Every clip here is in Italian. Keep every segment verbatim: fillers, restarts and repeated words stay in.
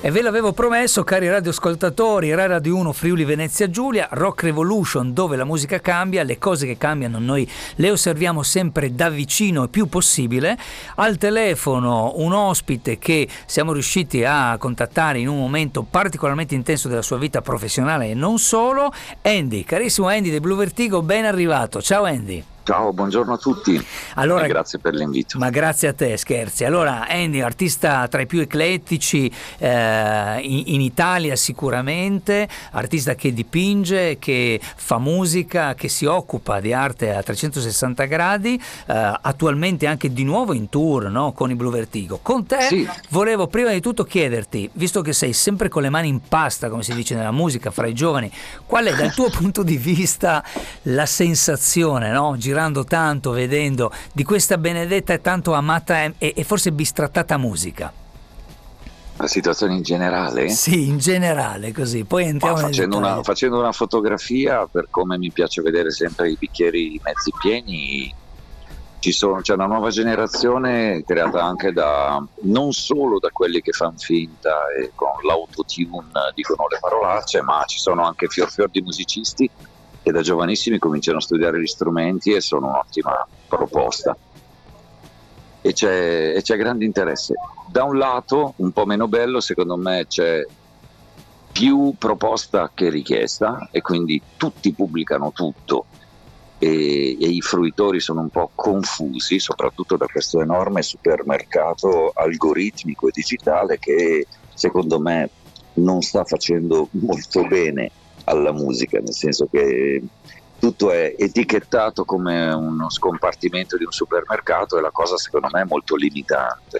E ve l'avevo promesso, cari radioascoltatori, Rai Radio uno Friuli Venezia Giulia, Rock Revolution, dove la musica cambia, le cose che cambiano noi le osserviamo sempre da vicino il più possibile. Al telefono un ospite che siamo riusciti a contattare in un momento particolarmente intenso della sua vita professionale e non solo, Andy, carissimo Andy dei Blue Vertigo, ben arrivato. Ciao Andy. Ciao, buongiorno a tutti. Allora, e grazie per l'invito. Ma grazie a te, scherzi. Allora, Andy, artista tra i più eclettici eh, in, in Italia sicuramente, artista che dipinge, che fa musica, che si occupa di arte a trecentosessanta gradi, eh, attualmente anche di nuovo in tour, no? Con i Blue Vertigo. Con te sì. Volevo prima di tutto chiederti, visto che sei sempre con le mani in pasta, come si dice nella musica, fra i giovani, qual è dal tuo punto di vista la sensazione, no? Girando tanto, vedendo di questa benedetta e tanto amata e, e forse bistrattata musica? La situazione in generale? Sì, in generale, così. Poi entriamo nel facendo dettaglio. una, facendo una fotografia, per come mi piace vedere sempre i bicchieri mezzi pieni, ci sono, c'è una nuova generazione creata anche da non solo da quelli che fanno finta e con l'autotune dicono le parolacce, ma ci sono anche fior fior di musicisti che da giovanissimi cominciano a studiare gli strumenti e sono un'ottima proposta. E c'è, e c'è grande interesse. Da un lato, un po' meno bello, secondo me c'è più proposta che richiesta e quindi tutti pubblicano tutto e, e i fruitori sono un po' confusi, soprattutto da questo enorme supermercato algoritmico e digitale che secondo me non sta facendo molto bene alla musica, nel senso che tutto è etichettato come uno scompartimento di un supermercato e la cosa secondo me è molto limitante.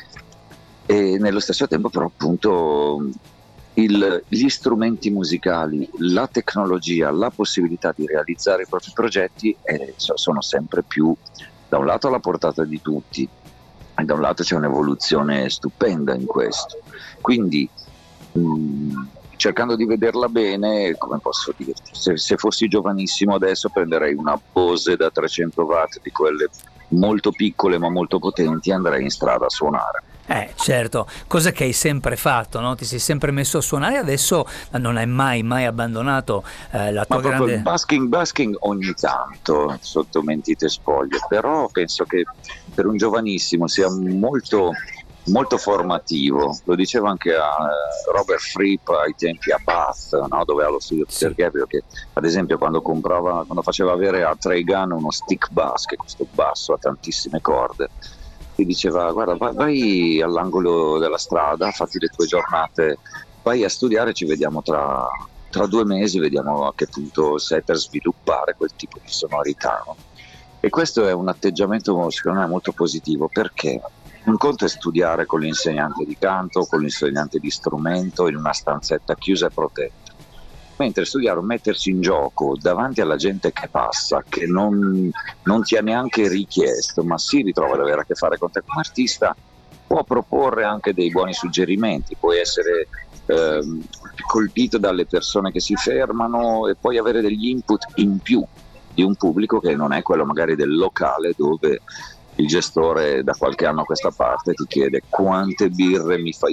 E nello stesso tempo però appunto il, gli strumenti musicali, la tecnologia, la possibilità di realizzare i propri progetti eh, sono sempre più da un lato alla portata di tutti e da un lato c'è un'evoluzione stupenda in questo. Quindi mh, cercando di vederla bene, come posso dirti, se, se fossi giovanissimo adesso prenderei una Bose da trecento watt, di quelle molto piccole ma molto potenti, e andrei in strada a suonare. Eh certo, cosa che hai sempre fatto, no? Ti sei sempre messo a suonare, adesso non hai mai mai abbandonato eh, la tua ma grande... il basking, basking ogni tanto sotto mentite spoglie, però penso che per un giovanissimo sia molto molto formativo. Lo diceva anche a Robert Fripp ai tempi a Bath, no? Dove ha lo studio Sì. Peter Gabriel, che ad esempio quando comprava, quando faceva avere a Trey Gunn uno stick bass, che è questo basso a tantissime corde, ti diceva guarda vai, vai all'angolo della strada, fatti le tue giornate, vai a studiare, ci vediamo tra, tra due mesi, vediamo a che punto sei per sviluppare quel tipo di sonorità, no? E questo è un atteggiamento secondo me molto positivo, perché un conto è studiare con l'insegnante di canto, con l'insegnante di strumento in una stanzetta chiusa e protetta, mentre studiare o mettersi in gioco davanti alla gente che passa, che non, non ti ha neanche richiesto, ma si ritrova ad avere a che fare con te come artista, può proporre anche dei buoni suggerimenti, puoi essere ehm, colpito dalle persone che si fermano e puoi avere degli input in più di un pubblico che non è quello magari del locale, dove il gestore da qualche anno a questa parte ti chiede quante birre mi fai